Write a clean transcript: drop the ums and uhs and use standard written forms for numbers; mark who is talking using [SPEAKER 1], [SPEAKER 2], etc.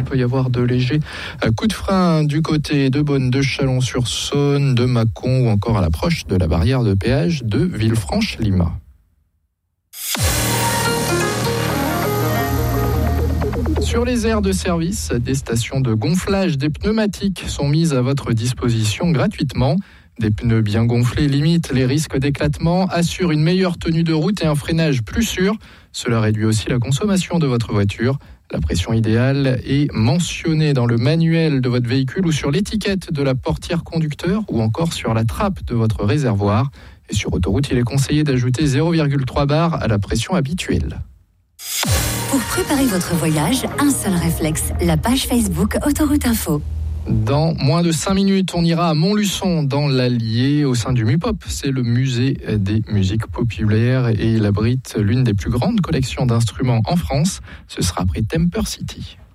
[SPEAKER 1] peut y avoir de légers coups de frein du côté de Beaune, de Chalon-sur-Saône, de Mâcon ou encore à l'approche de la barrière de péage de Villefranche-Lima. Sur les aires de service, des stations de gonflage des pneumatiques sont mises à votre disposition gratuitement. Des pneus bien gonflés limitent les risques d'éclatement, assurent une meilleure tenue de route et un freinage plus sûr. Cela réduit aussi la consommation de votre voiture. La pression idéale est mentionnée dans le manuel de votre véhicule ou sur l'étiquette de la portière conducteur ou encore sur la trappe de votre réservoir. Et sur autoroute, il est conseillé d'ajouter 0,3 bar à la pression habituelle.
[SPEAKER 2] Pour préparer votre voyage, un seul réflexe, la page Facebook Autoroute Info.
[SPEAKER 1] Dans moins de 5 minutes, on ira à Montluçon, dans l'Allier, au sein du MUPOP. C'est le musée des musiques populaires et il abrite l'une des plus grandes collections d'instruments en France. Ce sera après Temper City.